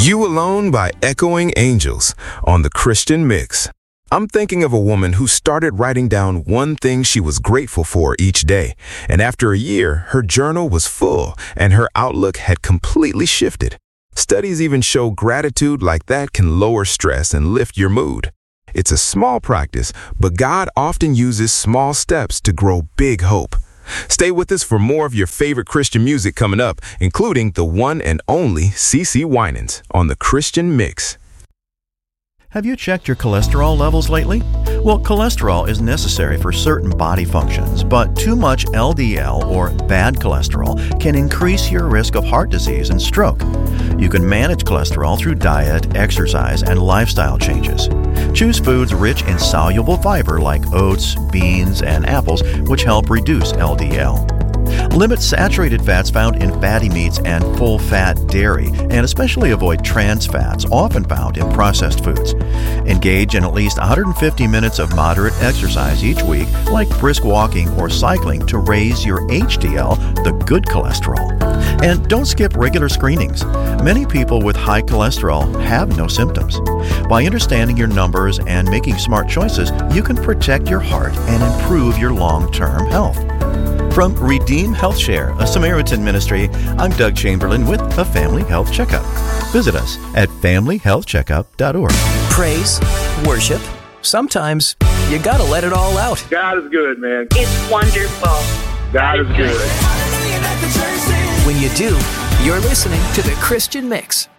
You Alone by Echoing Angels on the Christian Mix. I'm thinking of a woman who started writing down one thing she was grateful for each day, and after a year, her journal was full and her outlook had completely shifted. Studies even show gratitude like that can lower stress and lift your mood. It's a small practice, but God often uses small steps to grow big hope. Stay with us for more of your favorite Christian music coming up, including the one and only CeCe Winans on the Christian Mix. Have you checked your cholesterol levels lately? Well, cholesterol is necessary for certain body functions, but too much LDL or bad cholesterol can increase your risk of heart disease and stroke. You can manage cholesterol through diet, exercise, and lifestyle changes. Choose foods rich in soluble fiber like oats, beans, and apples, which help reduce LDL. Limit saturated fats found in fatty meats and full-fat dairy, and especially avoid trans fats, often found in processed foods. Engage in at least 150 minutes of moderate exercise each week, like brisk walking or cycling, to raise your HDL, the good cholesterol. And don't skip regular screenings. Many people with high cholesterol have no symptoms. By understanding your numbers and making smart choices, you can protect your heart and improve your long-term health. From Redeem Health Share, a Samaritan ministry, I'm Doug Chamberlain with a Family Health Checkup. Visit us at familyhealthcheckup.org. Praise, worship, sometimes you gotta let it all out. God is good, man. It's wonderful. God is good. When you do, you're listening to The Christian Mix.